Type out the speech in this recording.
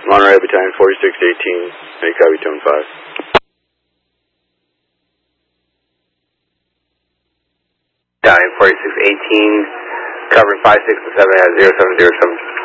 Monterey Battalion 4618, any copy, tone 5. Battalion 4618, covering 567 at 0707.